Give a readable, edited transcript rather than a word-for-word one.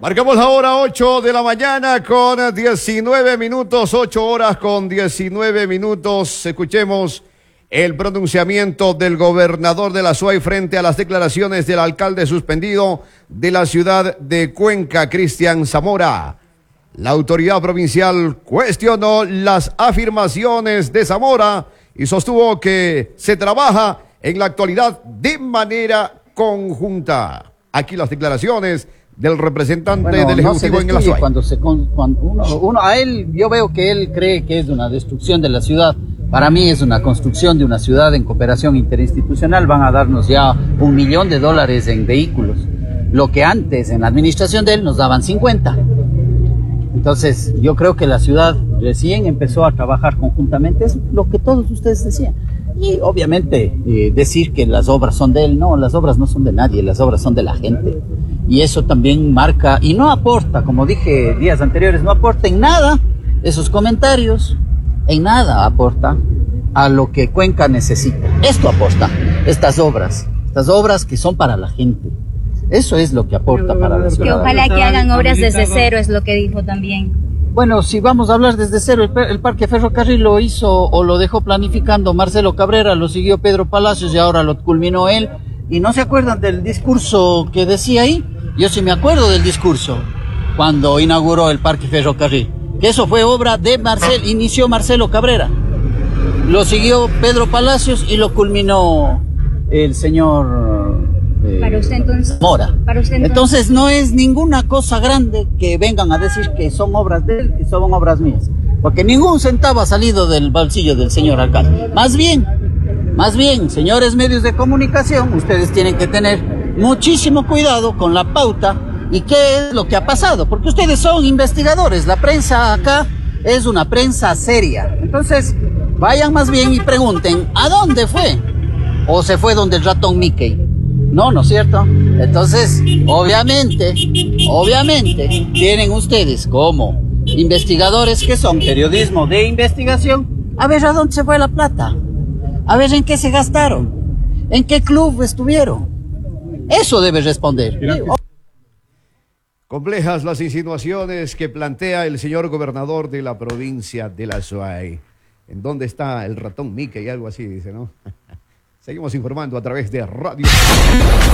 Marcamos ahora 8 de la mañana con 19 minutos, 8 horas con 19 minutos. Escuchemos el pronunciamiento del gobernador de la SUAY frente a las declaraciones del alcalde suspendido de la ciudad de Cuenca, Cristian Zamora. La autoridad provincial cuestionó las afirmaciones de Zamora y sostuvo que se trabaja en la actualidad de manera conjunta. Aquí las declaraciones del representante del Ejecutivo en el SUAY. Cuando a él, yo veo que él cree que es una destrucción de la ciudad. Para mí es una construcción de una ciudad en cooperación interinstitucional. Van a darnos ya $1 millón en vehículos. Lo que antes, en la administración de él, nos daban 50. Entonces, yo creo que la ciudad recién empezó a trabajar conjuntamente. Es lo que todos ustedes decían. Y obviamente decir que las obras son de él, no, las obras no son de nadie, las obras son de la gente. Y eso también marca, y no aporta, como dije días anteriores, no aporta en nada esos comentarios, en nada aporta a lo que Cuenca necesita. Esto aporta, estas obras que son para la gente. Eso es lo que aporta para la ciudad. Que ojalá que hagan obras desde cero, es lo que dijo también. Bueno, si vamos a hablar desde cero, el Parque Ferrocarril lo hizo o lo dejó planificando Marcelo Cabrera, lo siguió Pedro Palacios y ahora lo culminó él. ¿Y no se acuerdan del discurso que decía ahí? Yo sí me acuerdo del discurso cuando inauguró el Parque Ferrocarril, que eso fue obra de inició Marcelo Cabrera, lo siguió Pedro Palacios y lo culminó el señor para usted entonces, Mora. Entonces no es ninguna cosa grande que vengan a decir que son obras de él, que son obras mías, porque ningún centavo ha salido del bolsillo del señor alcalde. Más bien, señores medios de comunicación, ustedes tienen que tener muchísimo cuidado con la pauta y qué es lo que ha pasado, porque ustedes son investigadores, la prensa acá es una prensa seria. Entonces, vayan más bien y pregunten, ¿a dónde fue? ¿O se fue donde el ratón Mickey? No es cierto. Entonces, obviamente, tienen ustedes como investigadores que son periodismo de investigación, a ver a dónde se fue la plata, a ver en qué se gastaron, en qué club estuvieron. Eso debe responder. Complejas las insinuaciones que plantea el señor gobernador de la provincia de la SUAY. ¿En dónde está el ratón Mickey? Algo así dice, ¿no? Seguimos informando a través de Radio.